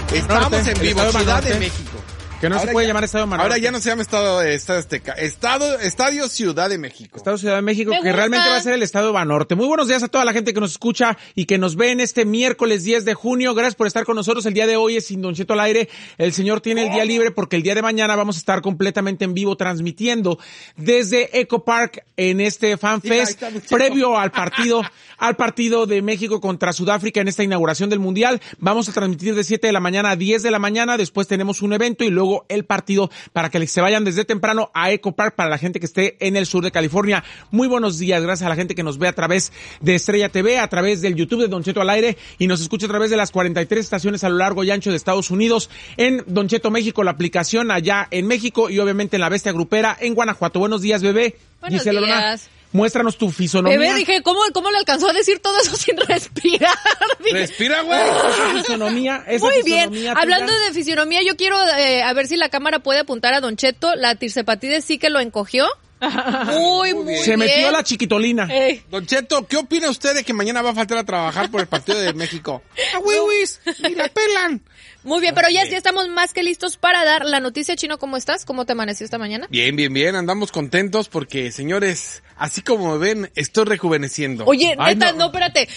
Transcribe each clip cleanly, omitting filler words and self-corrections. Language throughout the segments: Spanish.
Estamos en vivo, Ciudad de México. Que no ahora se puede llamar Estadio Manorte. Ahora ya no se llama Estadio Azteca. Estadio Ciudad de México. Estadio Ciudad de México, que realmente va a ser el Estadio Banorte. Muy buenos días a toda la gente que nos escucha y que nos ve en este miércoles 10 de junio. Gracias por estar con nosotros. El día de hoy es Sin Don Cheto al aire. El señor tiene el día libre porque el día de mañana vamos a estar completamente en vivo transmitiendo desde Eco Park en este Fan Fest previo al partido de México contra Sudáfrica en esta inauguración del Mundial. Vamos a transmitir de 7 de la mañana a 10 de la mañana. Después tenemos un evento y luego el partido para que se vayan desde temprano a Eco Park para la gente que esté en el sur de California. Muy buenos días, gracias a la gente que nos ve a través de Estrella TV, a través del YouTube de Don Cheto al aire y nos escucha a través de las 43 estaciones a lo largo y ancho de Estados Unidos, en Don Cheto México, la aplicación allá en México y obviamente en la Bestia Grupera en Guanajuato. Buenos días, bebé. Buenos días. Luna, muéstranos tu fisonomía. Bebé, dije, ¿cómo le alcanzó a decir todo eso sin respirar? Dije, respira, güey. Esa fisonomía. Muy bien. Hablando de fisonomía, yo quiero a ver si la cámara puede apuntar a Don Cheto. La tirsepatide sí que lo encogió. Muy bien. Se metió la chiquitolina. Don Cheto, ¿qué opina usted de que mañana va a faltar a trabajar por el partido de México? ¡Ah, wiwis! ¡Ni la pelan! Muy bien, pero ya estamos más que listos para dar la noticia. Chino, ¿cómo estás? ¿Cómo te amaneció esta mañana? Bien. Andamos contentos porque, señores, así como me ven, estoy rejuveneciendo. Oye, neta, no, espérate.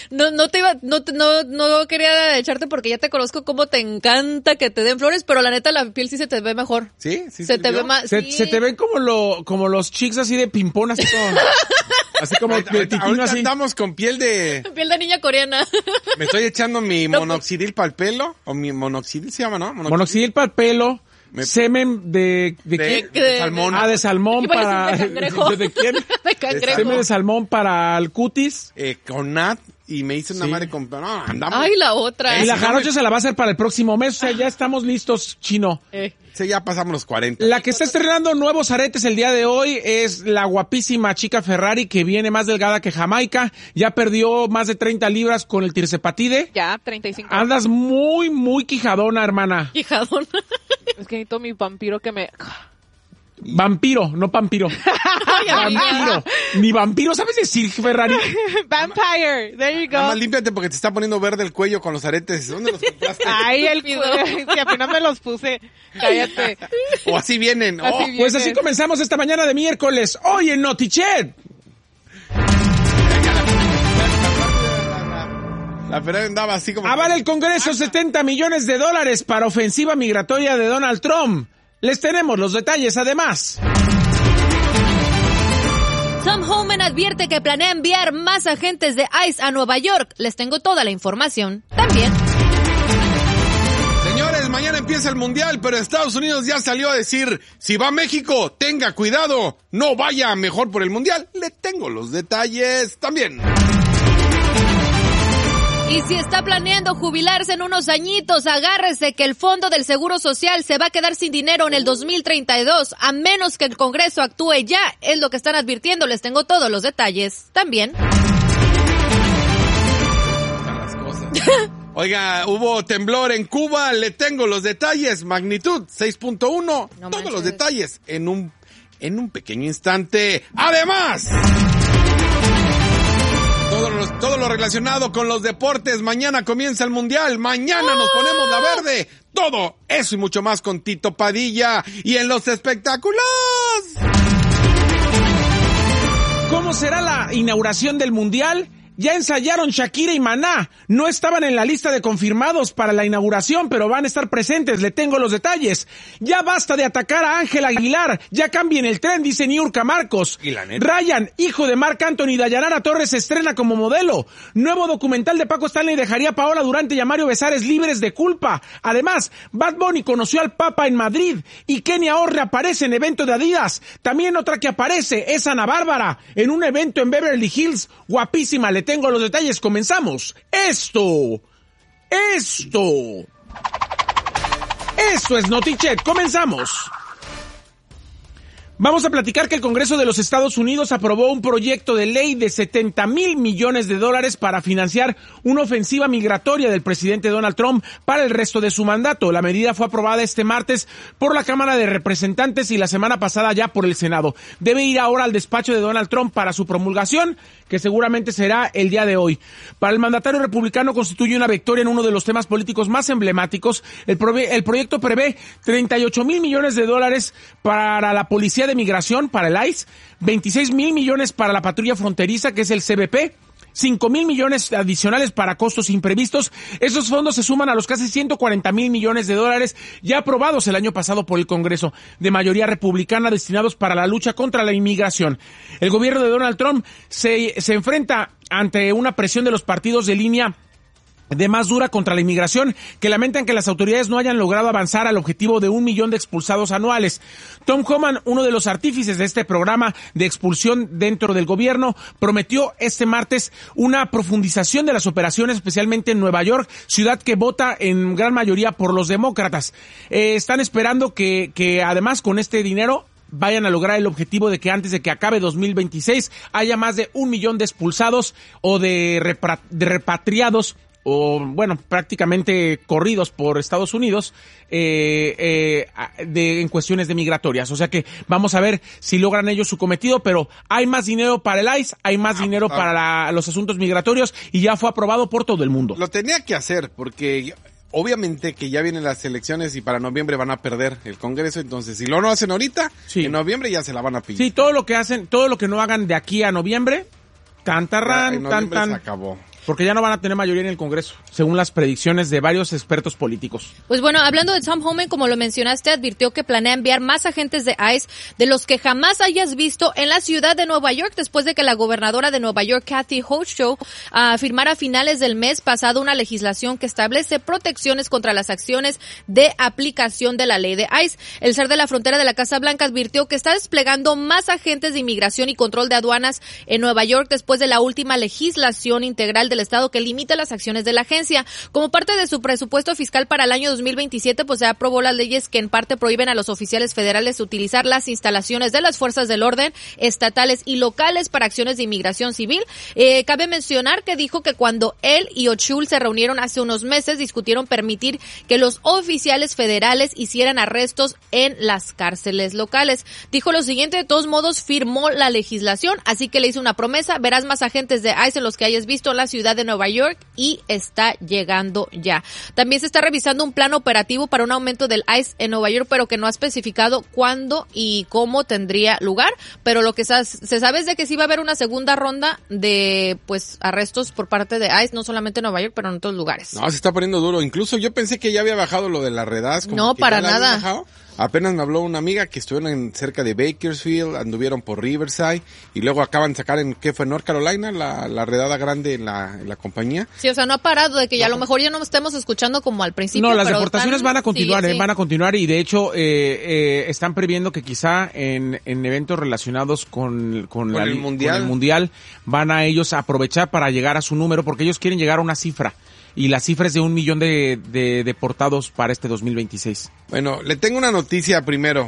No quería echarte porque ya te conozco cómo te encanta que te den flores, pero la neta la piel sí se te ve mejor. ¿Sí? Se te ve más. Se te ven como los chicks así de pimpón, así como... Así como ahorita así. Andamos con piel de niña coreana. Me estoy echando mi monoxidil para el pelo, o mi monoxidil se llama, ¿no? Monoxidil para el pelo, semen de salmón. De salmón para... ¿De quién? De cangrejo. Semen de salmón para el cutis. Con nat. Y me hice una madre con... No, andamos. Ay, la otra. Y la jarocha se la va a hacer para el próximo mes. O sea, ya estamos listos, Chino. Sí, ya pasamos los 40. La que está estrenando nuevos aretes el día de hoy es la guapísima chica Ferrari, que viene más delgada que Jamaica. Ya perdió más de 30 libras con el tirsepatide. Ya, 35. Andas muy, muy quijadona, hermana. Quijadona. Es que necesito mi vampiro que me... Vampiro, no pampiro. Vampiro. Ni vampiro, ¿sabes decir, Ferrari? Vampire, there you go. Nada más límpiate porque te está poniendo verde el cuello con los aretes. ¿Dónde los compraste? Ay, si apenas me los puse. Cállate. O así vienen. Pues así comenzamos esta mañana de miércoles. Hoy en Notichet. La Ferrari andaba así como... Avala el Congreso $70 millones para ofensiva migratoria de Donald Trump. Les tenemos los detalles, además. Tom Homan advierte que planea enviar más agentes de ICE a Nueva York. Les tengo toda la información también. Señores, mañana empieza el Mundial, pero Estados Unidos ya salió a decir, si va a México, tenga cuidado, no vaya mejor por el Mundial. Le tengo los detalles también. Y si está planeando jubilarse en unos añitos, agárrese que el Fondo del Seguro Social se va a quedar sin dinero en el 2032, a menos que el Congreso actúe ya, es lo que están advirtiendo. Les tengo todos los detalles también. Las cosas. Oiga, hubo temblor en Cuba, le tengo los detalles, magnitud 6.1, no todos manches. los detalles en un pequeño instante. Además... Todo lo relacionado con los deportes. Mañana comienza el Mundial. Mañana nos ponemos la verde. Todo eso y mucho más con Tito Padilla. Y en los espectáculos... ¿Cómo será la inauguración del Mundial? Ya ensayaron Shakira y Maná. No estaban en la lista de confirmados para la inauguración, pero van a estar presentes. Le tengo los detalles. Ya basta de atacar a Ángel Aguilar. Ya cambien el tren, dice Niurka Marcos. ¿Y la neta? Ryan, hijo de Marc Anthony Dayanara Torres, se estrena como modelo. Nuevo documental de Paco Stanley dejaría a Paola Durante y a Mario Besares libres de culpa. Además, Bad Bunny conoció al Papa en Madrid. Y Kenia Orre aparece en evento de Adidas. También otra que aparece es Ana Bárbara en un evento en Beverly Hills. Guapísima. Le tengo los detalles, comenzamos. Esto es Notichet, comenzamos. Vamos a platicar que el Congreso de los Estados Unidos aprobó un proyecto de ley de $70,000 millones para financiar una ofensiva migratoria del presidente Donald Trump para el resto de su mandato. La medida fue aprobada este martes por la Cámara de Representantes y la semana pasada ya por el Senado. Debe ir ahora al despacho de Donald Trump para su promulgación, que seguramente será el día de hoy. Para el mandatario republicano constituye una victoria en uno de los temas políticos más emblemáticos. El proyecto prevé $38,000 millones para la Policía de Migración, para el ICE, $26,000 millones para la patrulla fronteriza, que es el CBP, $5,000 millones adicionales para costos imprevistos. Esos fondos se suman a los casi $140,000 millones ya aprobados el año pasado por el Congreso, de mayoría republicana, destinados para la lucha contra la inmigración. El gobierno de Donald Trump se enfrenta ante una presión de los partidos de línea de más dura contra la inmigración, que lamentan que las autoridades no hayan logrado avanzar al objetivo de 1 millón de expulsados anuales. Tom Homan, uno de los artífices de este programa de expulsión dentro del gobierno, prometió este martes una profundización de las operaciones, especialmente en Nueva York, ciudad que vota en gran mayoría por los demócratas. Están esperando que además con este dinero vayan a lograr el objetivo de que antes de que acabe 2026 haya más de 1 millón de expulsados o de repatriados, o bueno, prácticamente corridos por Estados Unidos en cuestiones de migratorias. O sea que vamos a ver si logran ellos su cometido, pero hay más dinero para el ICE, hay más dinero para los asuntos migratorios y ya fue aprobado por todo el mundo. Lo tenía que hacer porque obviamente que ya vienen las elecciones y para noviembre van a perder el Congreso, entonces si lo no hacen ahorita, sí, en noviembre ya se la van a pillar. Sí, todo lo que no hagan de aquí a noviembre, se acabó. Porque ya no van a tener mayoría en el Congreso, según las predicciones de varios expertos políticos. Pues bueno, hablando de Tom Homan, como lo mencionaste, advirtió que planea enviar más agentes de ICE de los que jamás hayas visto en la ciudad de Nueva York, después de que la gobernadora de Nueva York, Kathy Hochul, firmara a finales del mes pasado una legislación que establece protecciones contra las acciones de aplicación de la ley de ICE. El ser de la frontera de la Casa Blanca advirtió que está desplegando más agentes de inmigración y control de aduanas en Nueva York después de la última legislación integral del estado que limita las acciones de la agencia. Como parte de su presupuesto fiscal para el año 2027, pues se aprobó las leyes que en parte prohíben a los oficiales federales utilizar las instalaciones de las fuerzas del orden estatales y locales para acciones de inmigración civil. Cabe mencionar que dijo que cuando él y Hochul se reunieron hace unos meses, discutieron permitir que los oficiales federales hicieran arrestos en las cárceles locales. Dijo lo siguiente: de todos modos firmó la legislación, así que le hizo una promesa: verás más agentes de ICE en los que hayas visto en la ciudad de Nueva York, y está llegando ya. También se está revisando un plan operativo para un aumento del ICE en Nueva York, pero que no ha especificado cuándo y cómo tendría lugar, pero lo que se sabe es de que sí va a haber una segunda ronda de pues arrestos por parte de ICE, no solamente en Nueva York, pero en otros lugares. No, se está poniendo duro. Incluso yo pensé que ya había bajado lo de las redadas. No, para nada. Apenas me habló una amiga que estuvieron cerca de Bakersfield, anduvieron por Riverside y luego acaban de sacar ¿qué fue? North Carolina, la redada grande en la compañía. Sí, o sea, no ha parado de que ya a lo mejor ya no estemos escuchando como al principio. No, las deportaciones van a continuar, sí. Van a continuar y de hecho están previendo que quizá en eventos relacionados con el mundial van a ellos aprovechar para llegar a su número, porque ellos quieren llegar a una cifra. Y la cifra es de 1 millón de deportados para este 2026. Bueno, le tengo una noticia primero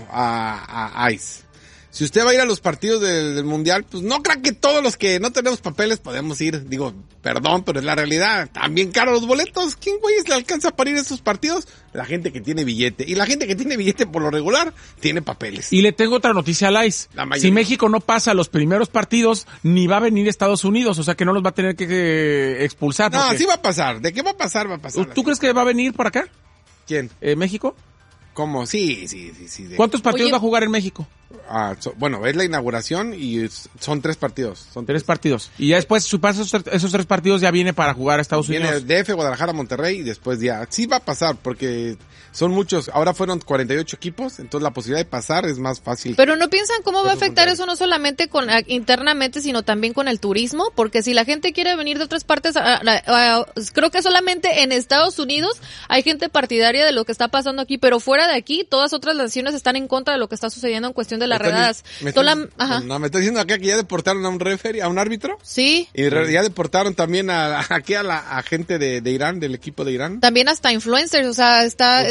a ICE. Si usted va a ir a los partidos del Mundial, pues no crea que todos los que no tenemos papeles podemos ir. Digo, perdón, pero es la realidad. También caros los boletos. ¿Quién güeyes le alcanza para ir a esos partidos? La gente que tiene billete. Y la gente que tiene billete por lo regular tiene papeles. Y le tengo otra noticia a ICE. Si México no pasa los primeros partidos, ni va a venir Estados Unidos. O sea que no los va a tener que expulsar. No, sí va a pasar. ¿De qué va a pasar? Va a pasar. ¿Tú crees que va a venir para acá? ¿Quién? ¿México? ¿Cómo? Sí. ¿Cuántos partidos va a jugar en México? Bueno, es la inauguración y son 3 partidos. Tres partidos. Y ya después, esos 3 partidos ya viene para jugar a Estados Unidos. Viene DF, Guadalajara, Monterrey y después ya. Sí va a pasar porque son muchos. Ahora fueron 48 equipos, entonces la posibilidad de pasar es más fácil. Pero ¿no piensan cómo va a afectar eso no solamente internamente, sino también con el turismo? Porque si la gente quiere venir de otras partes, creo que solamente en Estados Unidos hay gente partidaria de lo que está pasando aquí, pero fuera de aquí, todas otras naciones están en contra de lo que está sucediendo en cuestión de de las redadas. Me está diciendo acá que ya deportaron a un referee, a un árbitro. Sí. Y ya deportaron también a la gente de Irán, del equipo de Irán. También hasta influencers, o sea, está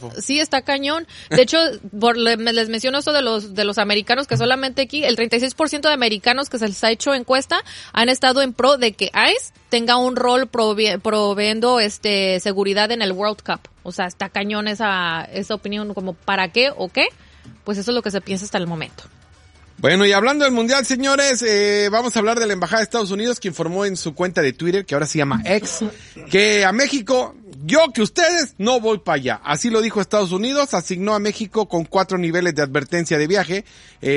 cañón. De hecho, les menciono esto de los americanos, que solamente aquí, el 36% de americanos que se les ha hecho encuesta han estado en pro de que ICE tenga un rol proveendo seguridad en el World Cup. O sea, está cañón esa opinión, como ¿para qué o qué? Pues eso es lo que se piensa hasta el momento. Bueno, y hablando del Mundial, señores, vamos a hablar de la Embajada de Estados Unidos, que informó en su cuenta de Twitter, que ahora se llama X, que a México, que ustedes, no voy para allá. Así lo dijo Estados Unidos, asignó a México con 4 niveles de advertencia de viaje,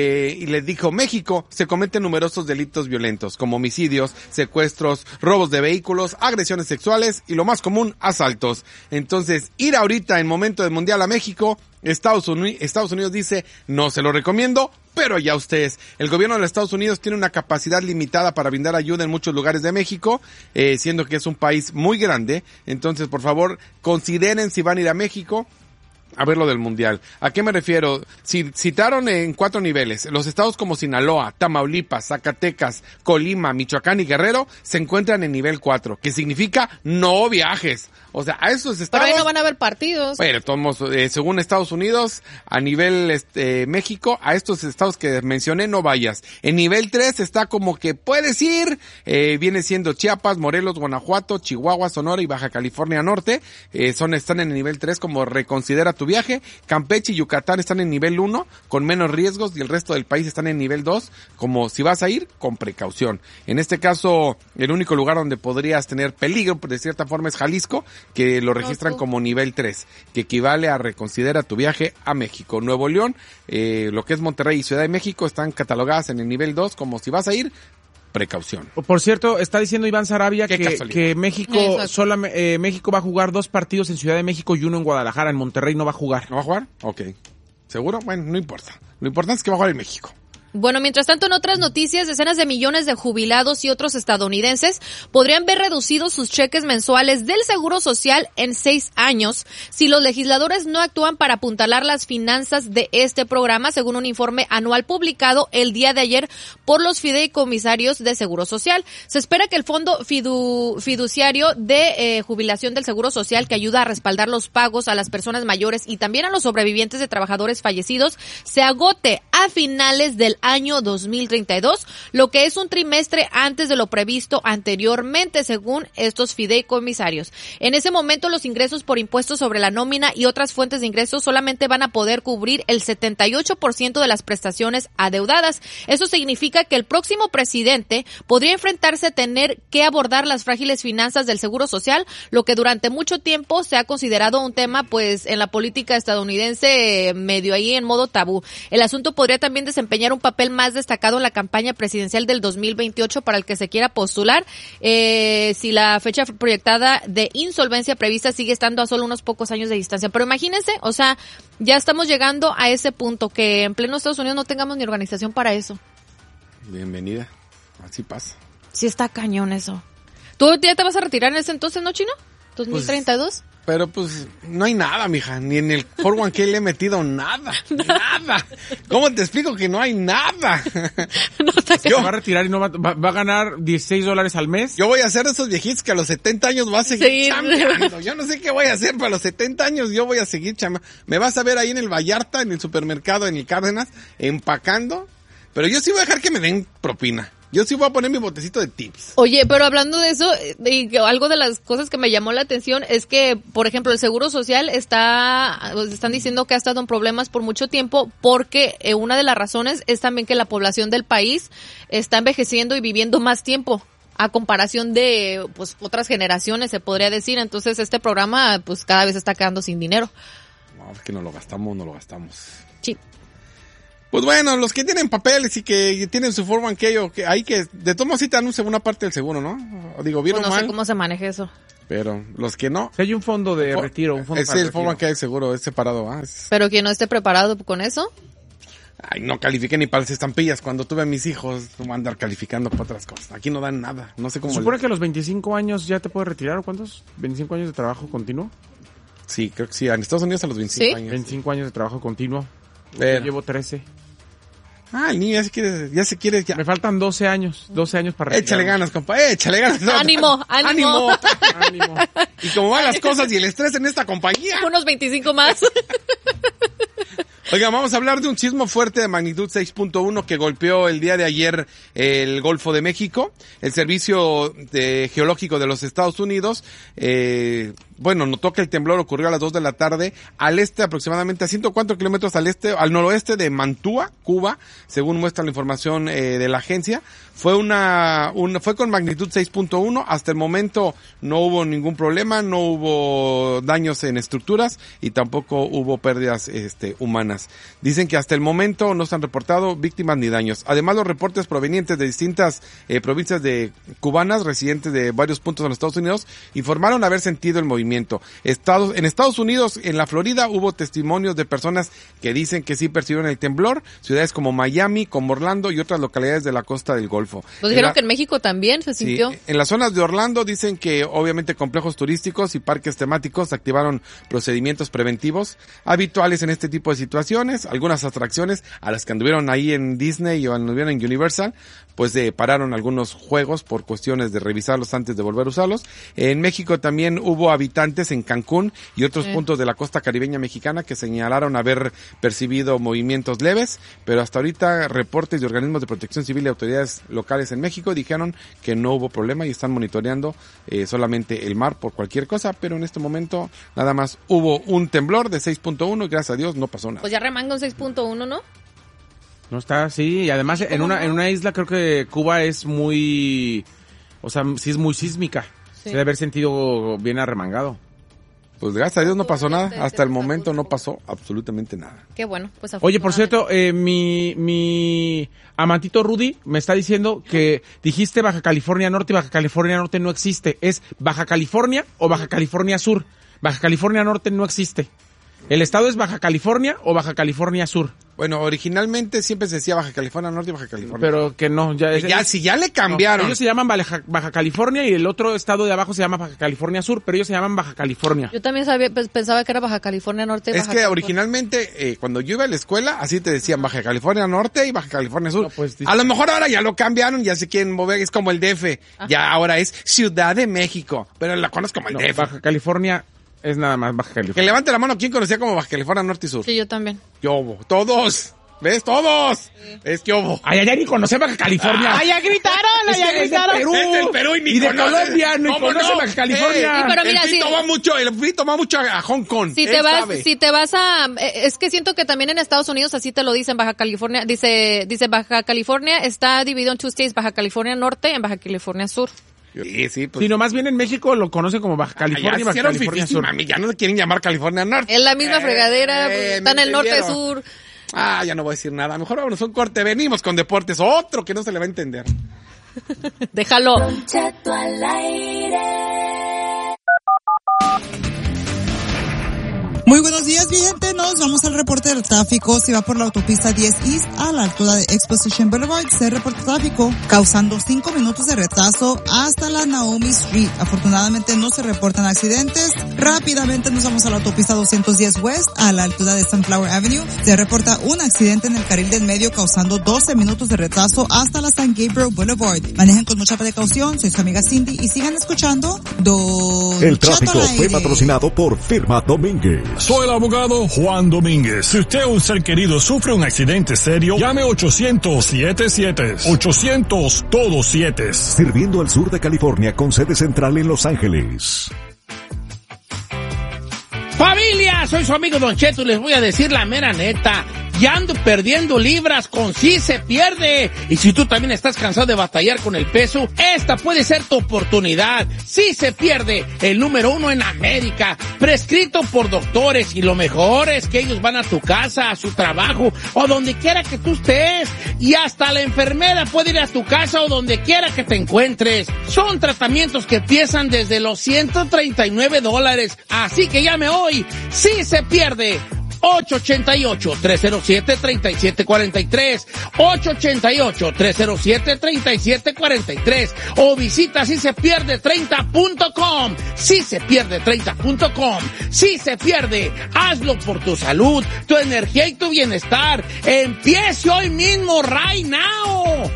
y les dijo, México se cometen numerosos delitos violentos, como homicidios, secuestros, robos de vehículos, agresiones sexuales y lo más común, asaltos. Entonces, ir ahorita en momento del Mundial a México, Estados Unidos dice, no se lo recomiendo, pero ya ustedes. El gobierno de los Estados Unidos tiene una capacidad limitada para brindar ayuda en muchos lugares de México, siendo que es un país muy grande. Entonces, por favor, consideren si van a ir a México a ver lo del Mundial. ¿A qué me refiero? Citaron en 4 niveles. Los estados como Sinaloa, Tamaulipas, Zacatecas, Colima, Michoacán y Guerrero se encuentran en nivel 4, que significa no viajes. O sea, a esos estados... Pero ahí no van a haber partidos. Pero todos, según Estados Unidos, a nivel México, a estos estados que mencioné no vayas. En nivel 3 está como que puedes ir, viene siendo Chiapas, Morelos, Guanajuato, Chihuahua, Sonora y Baja California Norte. Están en el nivel 3 como reconsidera tu viaje. Campeche y Yucatán están en nivel 1 con menos riesgos y el resto del país están en nivel 2 como si vas a ir con precaución. En este caso, el único lugar donde podrías tener peligro de cierta forma es Jalisco, que lo registran como nivel 3, que equivale a reconsidera tu viaje a México. Nuevo León, lo que es Monterrey y Ciudad de México están catalogadas en el nivel 2 como si vas a ir, precaución. Por cierto, está diciendo Iván Sarabia que México México va a jugar 2 partidos en Ciudad de México y 1 en Guadalajara. En Monterrey no va a jugar. ¿No va a jugar? Ok. ¿Seguro? Bueno, no importa. Lo importante es que va a jugar en México. Bueno, mientras tanto, en otras noticias, decenas de millones de jubilados y otros estadounidenses podrían ver reducidos sus cheques mensuales del Seguro Social en 6 años si los legisladores no actúan para apuntalar las finanzas de este programa, según un informe anual publicado el día de ayer por los fideicomisarios de Seguro Social. Se espera que el fondo fiduciario de jubilación del Seguro Social, que ayuda a respaldar los pagos a las personas mayores y también a los sobrevivientes de trabajadores fallecidos, se agote a finales del año 2032, lo que es un trimestre antes de lo previsto anteriormente, según estos fideicomisarios. En ese momento, los ingresos por impuestos sobre la nómina y otras fuentes de ingresos solamente van a poder cubrir el 78% de las prestaciones adeudadas. Eso significa que el próximo presidente podría enfrentarse a tener que abordar las frágiles finanzas del Seguro Social, lo que durante mucho tiempo se ha considerado un tema, pues, en la política estadounidense medio ahí en modo tabú. El asunto podría también desempeñar un papel más destacado en la campaña presidencial del 2028 para el que se quiera postular, si la fecha proyectada de insolvencia prevista sigue estando a solo unos pocos años de distancia. Pero imagínense, o sea, ya estamos llegando a ese punto que en pleno Estados Unidos no tengamos ni organización para eso. Bienvenida, así pasa. Sí está cañón eso. ¿Tú ya te vas a retirar en ese entonces, no, Chino? ¿2032? Pero pues no hay nada, mija, ni en el 401k le he metido nada. ¿Cómo te explico que no hay nada? Se va a retirar y no va a ganar $16 al mes. Yo voy a ser esos viejitos que a los 70 años va a seguir chambeando. Yo no sé qué voy a hacer, pero a los 70 años yo voy a seguir chambeando. Me vas a ver ahí en el Vallarta, en el supermercado, en el Cárdenas, empacando. Pero yo sí voy a dejar que me den propina. Yo sí voy a poner mi botecito de tips. Oye, pero hablando de eso, algo de las cosas que me llamó la atención es que, por ejemplo, el Seguro Social están diciendo que ha estado en problemas por mucho tiempo porque una de las razones es también que la población del país está envejeciendo y viviendo más tiempo a comparación de, pues, otras generaciones, se podría decir. Entonces, este programa, pues, cada vez está quedando sin dinero. No, es que no lo gastamos. Sí. Pues bueno, los que tienen papeles y que tienen su 401k o que hay que, de todos modos sí te anuncian una parte del seguro, ¿no? Digo, bien o mal. No sé cómo se maneja eso. Pero los que no. Si hay un fondo de retiro, un fondo para el 401k seguro, es separado, ¿ah? Pero quien no esté preparado con eso. Ay, no califiqué ni para las estampillas. Cuando tuve a mis hijos, voy a andar calificando para otras cosas. Aquí no dan nada, no sé cómo. ¿Se supone que a los 25 años ya te puedes retirar o cuántos? ¿25 años de trabajo continuo? Sí, creo que sí. En Estados Unidos a los 25 años. 25 años de trabajo continuo. Pero yo llevo 13. El niño ya se quiere. Me faltan 12 años para retirarme. Échale ganas, compa, échale ganas. Ánimo. Ánimo. Y como van las cosas y el estrés en esta compañía. Unos 25 más. Oiga, vamos a hablar de un sismo fuerte de magnitud 6.1 que golpeó el día de ayer el Golfo de México. El Servicio Geológico de los Estados Unidos, notó que el temblor ocurrió a las 2 de la tarde al este, aproximadamente a 104 kilómetros al noroeste de Mantua, Cuba, según muestra la información de la agencia. Fue con magnitud 6.1. Hasta el momento no hubo ningún problema, no hubo daños en estructuras y tampoco hubo pérdidas humanas. Dicen que hasta el momento no se han reportado víctimas ni daños. Además, los reportes provenientes de distintas provincias cubanas residentes de varios puntos en los Estados Unidos informaron haber sentido el movimiento. En Estados Unidos, en la Florida, hubo testimonios de personas que dicen que sí percibieron el temblor. Ciudades como Miami, como Orlando y otras localidades de la costa del Golfo. Pues dijeron que en México también se sintió. Sí, en las zonas de Orlando dicen que obviamente complejos turísticos y parques temáticos activaron procedimientos preventivos habituales en este tipo de situaciones. Algunas atracciones a las que anduvieron ahí en Disney o anduvieron en Universal, pues pararon algunos juegos por cuestiones de revisarlos antes de volver a usarlos. En México también hubo habitantes en Cancún y otros puntos de la costa caribeña mexicana que señalaron haber percibido movimientos leves, pero hasta ahorita reportes de organismos de protección civil y autoridades locales en México dijeron que no hubo problema y están monitoreando solamente el mar por cualquier cosa, pero en este momento nada más hubo un temblor de 6.1 y gracias a Dios no pasó nada. Pues ya remanga un 6.1, ¿no? No está, sí, y además en una isla creo que Cuba es muy, sí es muy sísmica. Sí. Se debe haber sentido bien arremangado. Pues gracias a Dios no pasó nada. Hasta el momento no pasó absolutamente nada. Qué bueno. Pues oye, por cierto, mi amantito Rudy me está diciendo que dijiste Baja California Norte y Baja California Norte no existe. Es Baja California o Baja California Sur. Baja California Norte no existe. ¿El estado es Baja California o Baja California Sur? Bueno, originalmente siempre se decía Baja California Norte y Baja California. Pero que no, si ya le cambiaron. No, ellos se llaman Baja California y el otro estado de abajo se llama Baja California Sur, pero ellos se llaman Baja California. Yo también pensaba que era Baja California Norte y Baja California. Originalmente, cuando yo iba a la escuela, así te decían Baja California Norte y Baja California Sur. No, pues, a lo mejor ahora ya lo cambiaron, ya se quieren mover, es como el DF. Ajá. Ya ahora es Ciudad de México, pero la conozco como el DF. Baja California es nada más Baja California. Que levante la mano, ¿quién conocía como Baja California Norte y Sur? Sí, yo también. Todos. ¿Ves? ¡Todos! Sí. Es que hubo. Ay, ni conocemos Baja California. ¡Ay, ya gritaron! ¡Ay, ya gritaron! Es del Perú y ni de Colombia, ni conoce Baja California. Pero mira, el Fito va mucho a Hong Kong. Si te vas a... Es que siento que también en Estados Unidos así te lo dicen, Baja California. Dice Baja California está dividido en two states, Baja California Norte y Baja California Sur. Sí, pues. Si nomás bien en México lo conocen como Baja California y Baja California Sur. Mami, ya no quieren llamar California Norte. Es la misma fregadera, está en el norte-sur. Ya no voy a decir nada. Mejor vámonos a un corte. Venimos con deportes. Otro que no se le va a entender. Déjalo. Don Cheto al aire. Muy buenos días, mi gente. Nos vamos al reporte del tráfico. Si va por la autopista 10 East a la altura de Exposition Boulevard, se reporta tráfico, causando 5 minutos de retraso hasta la Naomi Street. Afortunadamente no se reportan accidentes. Rápidamente nos vamos a la autopista 210 West a la altura de Sunflower Avenue. Se reporta un accidente en el carril del medio, causando 12 minutos de retraso hasta la San Gabriel Boulevard. Manejen con mucha precaución. Soy su amiga Cindy y sigan escuchando El tráfico fue patrocinado por Firma Domínguez. Soy el abogado Juan Domínguez. Si usted o un ser querido sufre un accidente serio, llame 800-77. 800 todos 7. Sirviendo al sur de California con sede central en Los Ángeles. ¡Familia! Soy su amigo Don Cheto y les voy a decir la mera neta. Ya ando perdiendo libras con Sí Se Pierde. Y si tú también estás cansado de batallar con el peso, esta puede ser tu oportunidad. Sí Se Pierde, el número 1 en América, prescrito por doctores. Y lo mejor es que ellos van a tu casa, a su trabajo, o donde quiera que tú estés. Y hasta la enfermera puede ir a tu casa o donde quiera que te encuentres. Son tratamientos que empiezan desde los $139. Así que llame hoy. Sí Se Pierde. 888-307-3743, 888-307-3743, o visita sisepierde30.com, sisepierde30.com. Si se pierde, hazlo por tu salud, tu energía y tu bienestar. Empiece hoy mismo, right now.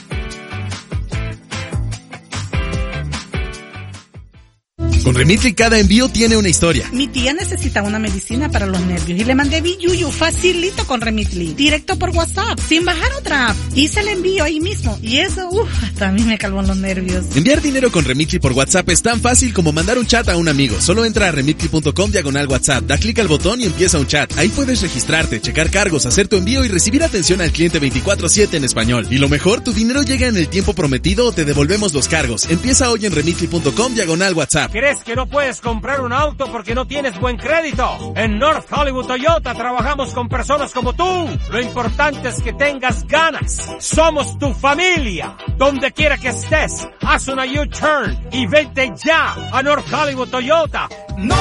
Con Remitly cada envío tiene una historia. Mi tía necesitaba una medicina para los nervios y le mandé Biyuyu facilito con Remitly, directo por WhatsApp, sin bajar otra app. Hice el envío ahí mismo y eso, hasta a mí me calmó los nervios. Enviar dinero con Remitly por WhatsApp es tan fácil como mandar un chat a un amigo. Solo entra a remitly.com/WhatsApp, da clic al botón y empieza un chat. Ahí puedes registrarte, checar cargos, hacer tu envío y recibir atención al cliente 24/7 en español. Y lo mejor, tu dinero llega en el tiempo prometido o te devolvemos los cargos. Empieza hoy en remitly.com/WhatsApp. ¿Crees que no puedes comprar un auto porque no tienes buen crédito? En North Hollywood Toyota trabajamos con personas como tú. Lo importante es que tengas ganas. Somos tu familia. Donde quiera que estés, haz una U-turn y vete ya a North Hollywood Toyota. ¡No!